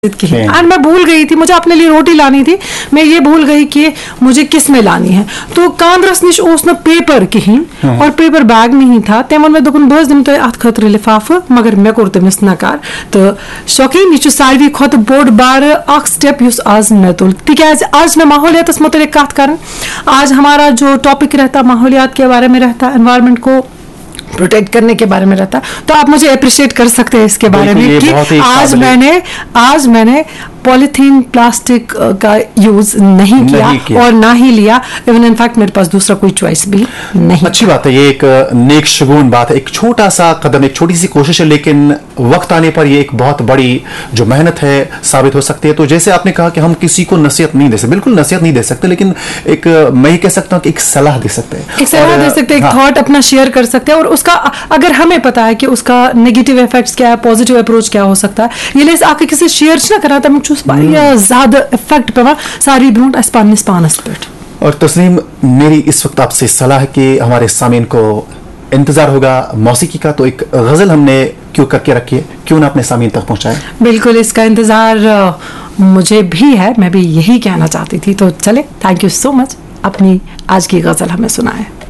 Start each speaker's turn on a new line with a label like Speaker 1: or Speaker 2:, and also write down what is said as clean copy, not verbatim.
Speaker 1: की एंड मैं भूल गई थी, मुझे अपने लिए रोटी लानी थी, मैं ये भूल गई कि मुझे किस में लानी है। तो कांद्रस निश ओस न पेपर कहीं और पेपर बैग नहीं था, तमन में दोपन बस दिम तो अत खतर लिफाफ, मगर मैं कोर तमिस नकार। तो शौकीन यह सारवी खुद बोड़ बार अख स्टेप युस आज मैं तुल तिकाज आज न माहौलियात मुतलिक कत करन। आज हमारा जो टॉपिक रहता माहौलियात के बारे में रहता, एनवायरनमेंट को प्रोटेक्ट करने के बारे में रहता, तो आप मुझे अप्रिशिएट कर सकते हैं इसके बारे में कि आज मैंने पॉलीथीन प्लास्टिक का यूज नहीं किया और ना ही लिया, इवन इनफैक्ट मेरे पास दूसरा कोई चॉइस भी नहीं।
Speaker 2: अच्छी बात है, ये एक नेक शगुन बात है, एक छोटा सा कदम, एक छोटी सी कोशिश है, लेकिन वक्त आने पर ये एक बहुत बड़ी जो मेहनत है साबित हो सकती है। तो जैसे आपने कहा कि हम किसी को नसीहत नहीं दे सकते, बिल्कुल नसीहत नहीं दे सकते, लेकिन एक मैं ये कह सकता हूँ कि एक सलाह दे सकते हैं,
Speaker 1: एक सलाह दे सकते हैं, एक थॉट अपना शेयर कर सकते हैं, और उसका अगर हमें पता है कि उसका नेगेटिव इफेक्ट्स क्या है, पॉजिटिव अप्रोच क्या हो सकता है, ये लेस आके किसी शेयर ना करा तो ज्यादा इफेक्ट पे सारी ब्रूट पानस पानस पे।
Speaker 2: और तस्नीम, मेरी इस वक्त आपसे सलाह है कि हमारे सामीन को इंतजार होगा मौसीकी का, तो एक गजल हमने क्यों करके रखी है, क्यों ना अपने सामीन तक पहुंचाए।
Speaker 1: बिल्कुल, इसका इंतजार मुझे भी है, मैं भी यही कहना चाहती थी। तो चले, थैंक यू सो मच, अपनी आज की गजल हमें सुनाए।